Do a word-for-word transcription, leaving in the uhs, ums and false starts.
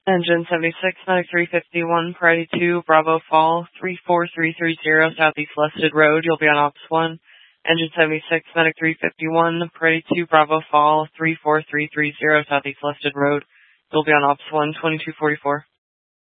Engine seventy-six, Medic three fifty-one, Priority two, Bravo Fall, three four three three zero, Southeast Listed Road. You'll be on Ops one. Engine seventy-six, Medic three fifty-one, Priority two, Bravo Fall, three four three three zero, Southeast Listed Road. You'll be on Ops one, twenty-two forty-four.